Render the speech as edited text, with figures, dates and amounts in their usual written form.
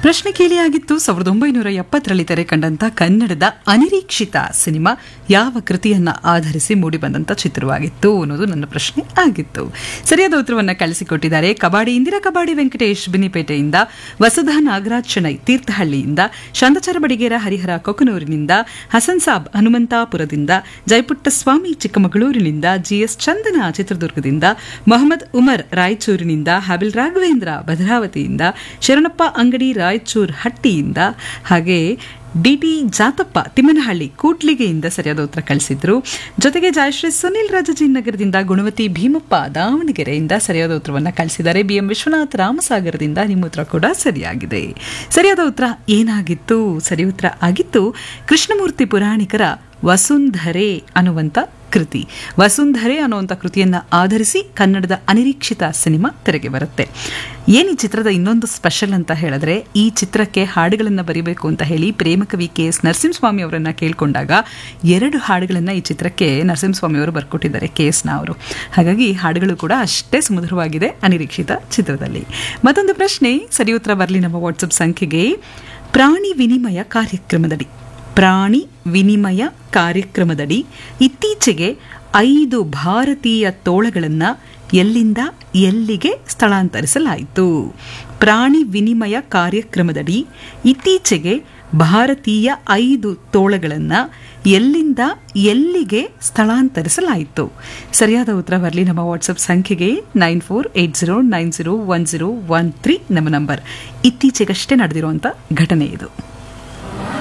ಪ್ರಶ್ನೆ ಕೇಳಿಯಾಗಿತ್ತು 1970ರಲ್ಲಿ ತೆರೆ ಕಂಡಂತ ಕನ್ನಡದ ಅನಿರೀಕ್ಷಿತ ಸಿನಿಮಾ ಯಾವ ಕೃತಿಯನ್ನ ಆಧರಿಸಿ ಮೂಡಿಬಂದಂತ ಚಿತ್ರವಾಗಿತ್ತು ಅನ್ನೋದು ನನ್ನ ಪ್ರಶ್ನೆ ಆಗಿತ್ತು. ಸರಿಯಾದ ಉತ್ತರವನ್ನ ಕಳಿಸಿಕೊಟ್ಟಿದ್ದಾರೆ ಕಬಾಡಿ ಇಂದಿರಾ ಕಬಾಡಿ ವೆಂಕಟೇಶ್ ಬಿನಿಪೇಟೆಯಿಂದ, ವಸುಧಾ ನಾಗರಾಜ್ ಚೆನ್ನೈ ತೀರ್ಥಹಳ್ಳಿಯಿಂದ, ಶಾಂತಚಾರ ಬಡಿಗೇರ ಹರಿಹರ ಕೊಕನೂರಿನಿಂದ, ಹಸನ್ ಸಾಬ್ ಹನುಮಂತಾಪುರದಿಂದ, ಜಯಪುಟ್ಟಸ್ವಾಮಿ ಚಿಕ್ಕಮಗಳೂರಿನಿಂದ, ಜಿಎಸ್ ಚಂದನ ಚಿತ್ರದುರ್ಗದಿಂದ, ಮೊಹಮ್ಮದ್ ಉಮರ್ ರಾಯಚೂರಿನಿಂದ, ಹಾಬಿಲ್ ರಾಘವೇಂದ್ರ ಭದ್ರಾವತಿಯಿಂದ, ಶರಣಪ್ಪ ಅಂಗಡಿ ರಾಯಚೂರ್ ಹಟ್ಟಿಯಿಂದ, ಹಾಗೆ ಡಿಟಿ ಜಾತಪ್ಪ ತಿಮ್ಮನಹಳ್ಳಿ ಕೂಟ್ಲಿಗೆಯಿಂದ ಸರಿಯಾದ ಉತ್ತರ ಕಳಿಸಿದ್ರು. ಜೊತೆಗೆ ಜಯಶ್ರೀ ಸುನಿಲ್ ರಾಜಾಜಿನಗರದಿಂದ, ಗುಣವತಿ ಭೀಮಪ್ಪ ದಾವಣಗೆರೆಯಿಂದ ಸರಿಯಾದ ಉತ್ತರವನ್ನು ಕಳಿಸಿದ್ದಾರೆ. ಬಿಎಂ ವಿಶ್ವನಾಥ್ ರಾಮಸಾಗರದಿಂದ ನಿಮ್ಮ ಉತ್ತರ ಕೂಡ ಸರಿಯಾಗಿದೆ. ಸರಿಯಾದ ಉತ್ತರ ಏನಾಗಿತ್ತು? ಸರಿ ಉತ್ತರ ಆಗಿತ್ತು ಕೃಷ್ಣಮೂರ್ತಿ ಪುರಾಣಿಕರ ವಸುಂಧರೆ ಅನ್ನುವಂಥ ಕೃತಿ. ವಸುಂಧರೆ ಅನ್ನುವಂಥ ಕೃತಿಯನ್ನು ಆಧರಿಸಿ ಕನ್ನಡದ ಅನಿರೀಕ್ಷಿತ ಸಿನಿಮಾ ತೆರೆಗೆ ಬರುತ್ತೆ. ಏನು ಈ ಚಿತ್ರದ ಇನ್ನೊಂದು ಸ್ಪೆಷಲ್ ಅಂತ ಹೇಳಿದ್ರೆ, ಈ ಚಿತ್ರಕ್ಕೆ ಹಾಡುಗಳನ್ನು ಬರೀಬೇಕು ಅಂತ ಹೇಳಿ ಪ್ರೇಮಕವಿ KS ನರಸಿಂಹಸ್ವಾಮಿ ಅವರನ್ನು ಕೇಳಿಕೊಂಡಾಗ 2 ಹಾಡುಗಳನ್ನು ಈ ಚಿತ್ರಕ್ಕೆ ನರಸಿಂಹಸ್ವಾಮಿ ಅವರು ಬರ್ಕೊಟ್ಟಿದ್ದಾರೆ KSನ ಅವರು. ಹಾಗಾಗಿ ಹಾಡುಗಳು ಕೂಡ ಅಷ್ಟೇ ಸುಮಧುರವಾಗಿದೆ ಅನಿರೀಕ್ಷಿತ ಚಿತ್ರದಲ್ಲಿ. ಮತ್ತೊಂದು ಪ್ರಶ್ನೆ, ಸರಿ ಉತ್ತರ ಬರಲಿ ನಮ್ಮ ವಾಟ್ಸಪ್ ಸಂಖ್ಯೆಗೆ. ಪ್ರಾಣಿ ವಿನಿಮಯ ಕಾರ್ಯಕ್ರಮದಡಿ ಇತ್ತೀಚೆಗೆ 5 ಭಾರತೀಯ ತೋಳಗಳನ್ನು ಎಲ್ಲಿಂದ ಎಲ್ಲಿಗೆ ಸ್ಥಳಾಂತರಿಸಲಾಯಿತು? ಪ್ರಾಣಿ ವಿನಿಮಯ ಕಾರ್ಯಕ್ರಮದಡಿ ಇತ್ತೀಚೆಗೆ ಭಾರತೀಯ 5 ತೋಳಗಳನ್ನು ಎಲ್ಲಿಂದ ಎಲ್ಲಿಗೆ ಸ್ಥಳಾಂತರಿಸಲಾಯಿತು? ಸರಿಯಾದ ಉತ್ತರ ಬರಲಿ ನಮ್ಮ ವಾಟ್ಸಪ್ ಸಂಖ್ಯೆಗೆ 9480901013 ನಮ್ಮ ನಂಬರ್. ಇತ್ತೀಚೆಗಷ್ಟೇ ನಡೆದಿರುವಂಥ ಘಟನೆ ಇದು.